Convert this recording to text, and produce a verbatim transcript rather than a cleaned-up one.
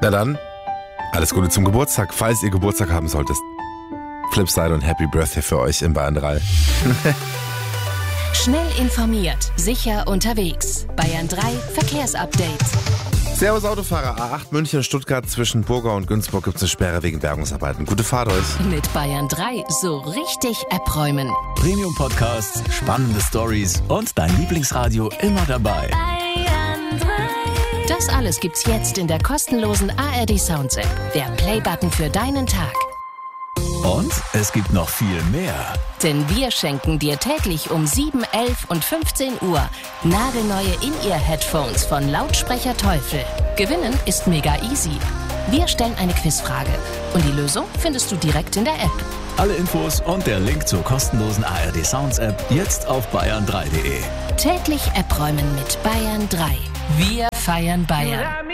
Na dann, alles Gute zum Geburtstag, falls ihr Geburtstag haben solltest. Flipside und Happy Birthday für euch in Bayern drei. Schnell informiert, sicher unterwegs. Bayern drei Verkehrsupdate. Servus Autofahrer, A acht München, Stuttgart, zwischen Burgau und Günzburg gibt es eine Sperre wegen Bergungsarbeiten. Gute Fahrt euch. Mit Bayern drei so richtig abräumen. Premium-Podcasts, spannende Stories und dein Lieblingsradio immer dabei. Bayern drei. Das alles gibt's jetzt in der kostenlosen A R D Sounds App. Der Playbutton für deinen Tag. Und es gibt noch viel mehr. Denn wir schenken dir täglich um sieben, elf und fünfzehn Uhr nagelneue In-Ear-Headphones von Lautsprecher Teufel. Gewinnen ist mega easy. Wir stellen eine Quizfrage und die Lösung findest du direkt in der App. Alle Infos und der Link zur kostenlosen A R D Sounds App jetzt auf bayern drei punkt de. Täglich App räumen mit Bayern drei. Wir feiern Bayern.